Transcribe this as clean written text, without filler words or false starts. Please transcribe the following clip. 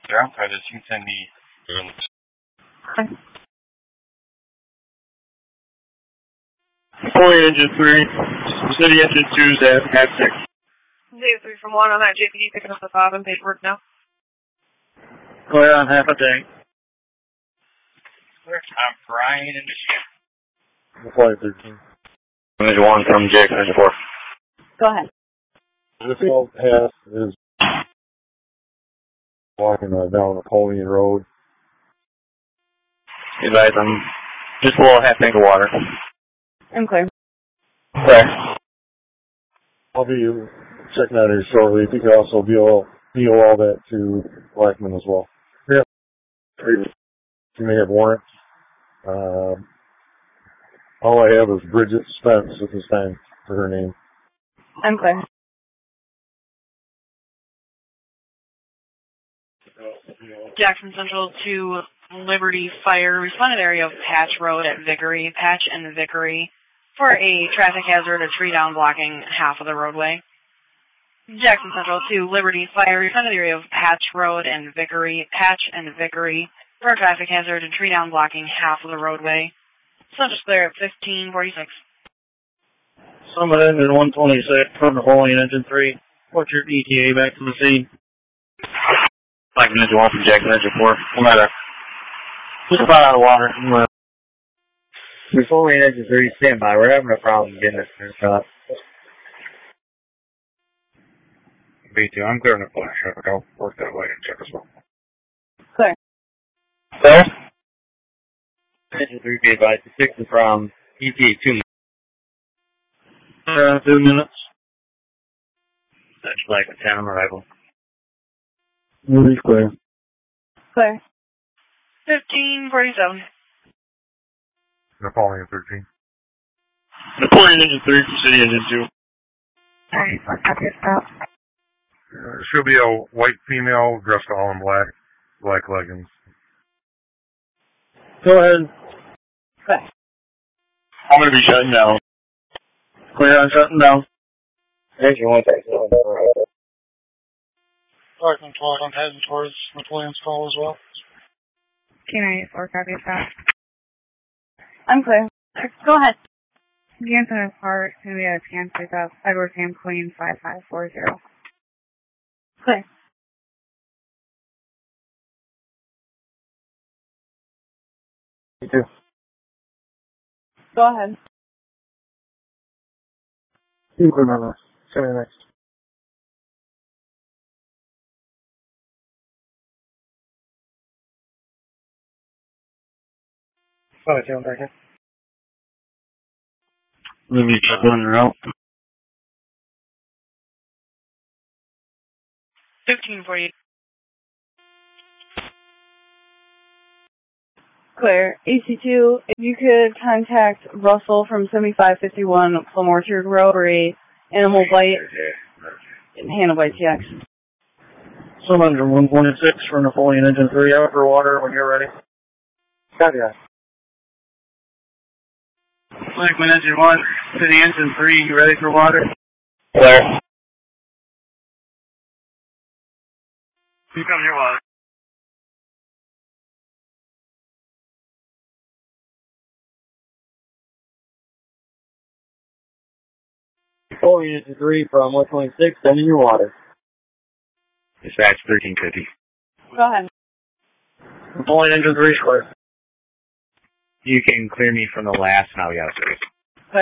ground credits, you can send me. Fully engine 3, city engine 2's at 6. Dave 3 from 1 on that JPD picking up the fob and paperwork now. Clear on half a tank. Clear. I'm Brian in Michigan. Flight 13. Engine 1 from Jake, engine 4. Go ahead. This old path is walking down Napoleon Road. Hey guys, I'm just below half tank of water. I'm clear. Clear. I'll be checking out here shortly. If you can also deal all that to Blackman as well. Yeah. You may have warrants. All I have is Bridget Spence at this time for her name. I'm clear. Jackson Central to Liberty Fire. Responded area of Patch Road at Vickery. Patch and Vickery for a traffic hazard, a tree down blocking half of the roadway. Jackson Central to Liberty Fire. Responded area of Patch Road and Vickery. Patch and Vickery for a traffic hazard, a tree down blocking half of the roadway. Central's clear at 1546. Summit engine 126 from Napoleon engine 3. What's your ETA back to the scene? Blackman engine 1 from Jackson engine 4. I'm at Just about out of water. Napoleon engine 3, stand by. We're having a problem getting this finished up. B2, I'm clearing the flash. I'll work that way and check as well. Clear. Clear? Engine 3, be advised. 6 is from ETA 2. 2 minutes. That's Blackman 10 on arrival. Movie clear. Clear. 1547. Napoleon 13. Napoleon engine 3 from city engine 2. Alright, copy stop. She'll be a white female dressed all in black leggings. Go ahead. Clear. I'm going to be shutting down. Clear on shutting down. Engine 1, thanks. Blackman 12, I'm heading towards Napoleon's call as well. K94, copy stop. I'm clear. Go ahead. Jansen Park, going to be a scan pick up. Edward Sam Queen 5540. Clear. Me too. Go ahead. Increment. Say next. Sorry, John Baker. Let me check on her out. 1548. Clear. AC2, if you could contact Russell from 7551 Plum Orchard Road for a animal bite and handle by TX. Summit engine 126 for Napoleon engine 3 out for water when you're ready. Copy that. Blackman engine 1 to the engine 3, you ready for water? Clear. Here comes your water. Napoleon engine 3 from 126, sending your water. Dispatch 1350. Go ahead. Napoleon engine 3 square. You can clear me from the last, and I'll be out of service.